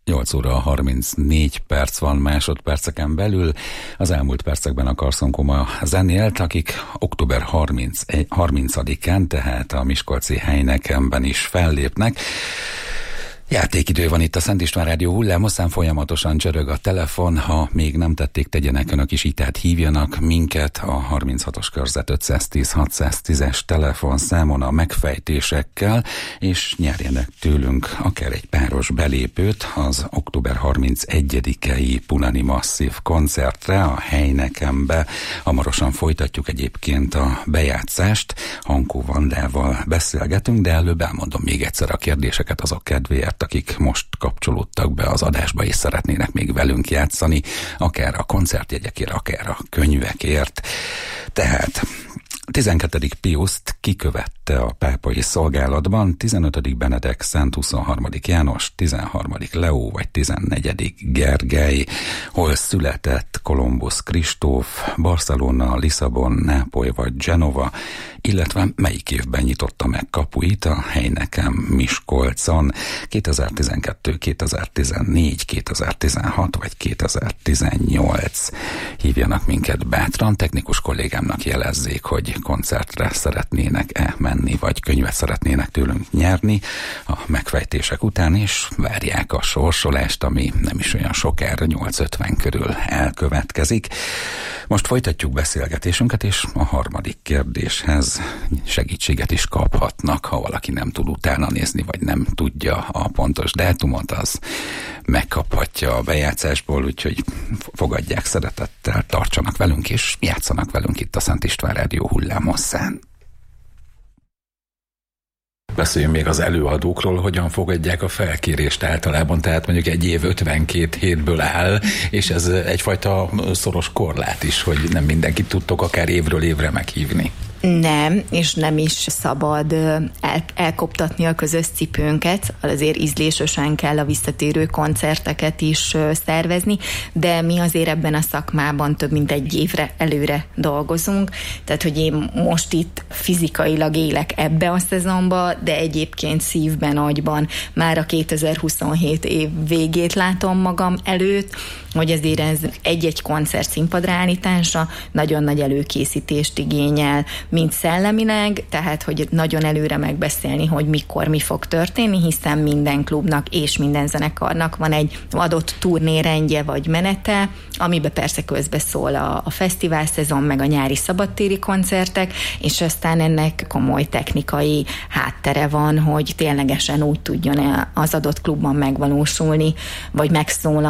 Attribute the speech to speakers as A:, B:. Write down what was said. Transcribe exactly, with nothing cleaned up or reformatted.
A: nyolc óra harmincnégy perc van másodperceken belül. Az elmúlt percekben a Carson Coma zenélt, akik október harmincadikán, tehát a miskolci Heinekenben is fellépnek. Játékidő van itt a Szent István Rádió hullámoszán, folyamatosan csörög a telefon, ha még nem tették, tegyenek önök is így, tehát hívjanak minket a harminchatos körzet ötszáztíz hatszáztízes telefonszámon a megfejtésekkel, és nyerjenek tőlünk akár egy páros belépőt az október harmincegyedikei Punani Masszív koncertre a Heinekenbe. Hamarosan folytatjuk egyébként a bejátszást, Hankó Vandával beszélgetünk, de előbb elmondom még egyszer a kérdéseket azok kedvéért, akik most kapcsolódtak be az adásba és szeretnének még velünk játszani, akár a koncertjegyekért, akár a könyvekért. Tehát tizenkettedik Piuszt kikövette a pápai szolgálatban, tizenötödik Benedek, Szent huszonharmadik János, tizenharmadik Leó vagy tizennegyedik Gergely, hol született Kolumbusz Kristóf, Barcelona, Lisszabon, Nápoly vagy Genova, illetve melyik évben nyitotta meg kapuit a Heineken Miskolcon, kétezer-tizenkettő, kétezer-tizennégy, kétezer-tizenhat vagy kétezer-tizennyolc. Hívjanak minket bátran, technikus kollégámnak jelezzék, hogy koncertre szeretnének-e menni, vagy könyvet szeretnének tőlünk nyerni a megfejtések után, és várják a sorsolást, ami nem is olyan sokára, nyolc ötven körül elkövetkezik. Most folytatjuk beszélgetésünket, és a harmadik kérdéshez segítséget is kaphatnak, ha valaki nem tud utána nézni, vagy nem tudja a pontos dátumot, az megkaphatja a bejátszásból, úgyhogy fogadják szeretettel, tartsanak velünk, és játszanak velünk itt a Szent István Rádió hullámoszán. Beszéljünk még az előadókról, hogyan fogadják a felkérést általában, tehát mondjuk egy év ötvenkét hétből áll, és ez egyfajta szoros korlát is, hogy nem mindenkit tudtok akár évről évre meghívni.
B: Nem, és nem is szabad el, elkoptatni a közös cipőnket, azért ízlésesen kell a visszatérő koncerteket is szervezni, de mi azért ebben a szakmában több mint egy évre előre dolgozunk, tehát hogy én most itt fizikailag élek ebbe a szezonba, de egyébként szívben, agyban már a kétezer-huszonhét év végét látom magam előtt, hogy azért ez egy-egy koncert színpadra állítása nagyon nagy előkészítést igényel, mint szellemileg, tehát hogy nagyon előre megbeszélni, hogy mikor mi fog történni, hiszen minden klubnak és minden zenekarnak van egy adott turnérendje vagy menete, amiben persze közbeszól a, a fesztivál szezon, meg a nyári szabadtéri koncertek, és aztán ennek komoly technikai háttere van, hogy ténylegesen úgy tudjon az adott klubban megvalósulni, vagy megszólalni,